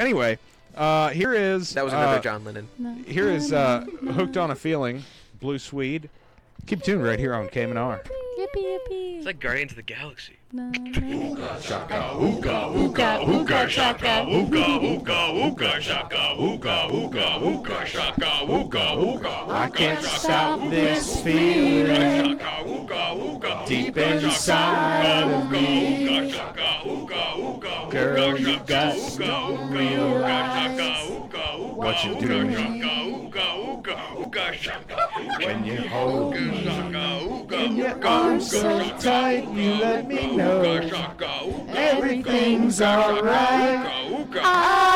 Anyway, here is... That was another John Lennon. Here is Hooked on a Feeling, Blue Swede. Keep tuned right here on KMNR. Yippee, yippee. It's like Guardians of the Galaxy. Shaka, ooga, ooga, ooga, shaka, ooga, ooga, ooga, shaka, ooga, ooga, ooga, shaka, ooga, ooga. I can't stop this feeling deep inside of me. Girl, you got to realize what you're doing when you hold me in your arms so tight. You let me know everything's alright.